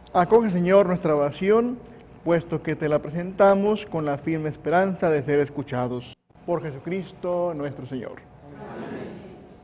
Acoge, Señor, nuestra oración, puesto que te la presentamos con la firme esperanza de ser escuchados. Por Jesucristo nuestro Señor.